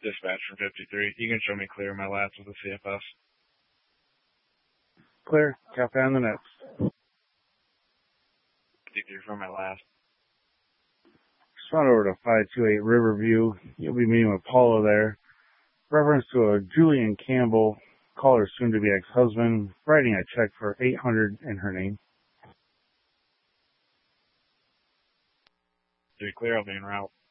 Dispatch from 53. You can show me clear my last with the CFS. Clear. Copy on the next. 53 for my last. Respond over to 528 Riverview. You'll be meeting with Paula there. Reference to a Julian Campbell, caller's soon-to-be ex-husband, writing a check for $800 in her name. 3 clear, I'll be en route.